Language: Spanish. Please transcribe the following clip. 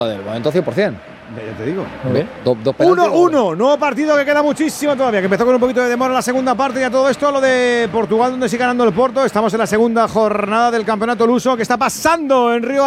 Del momento 100%. Ya te digo. 1-1. Nuevo partido que queda muchísimo todavía, que empezó con un poquito de demora la segunda parte y a todo esto lo de Portugal, donde sigue ganando el Porto. Estamos en la segunda jornada del campeonato luso, que está pasando en Río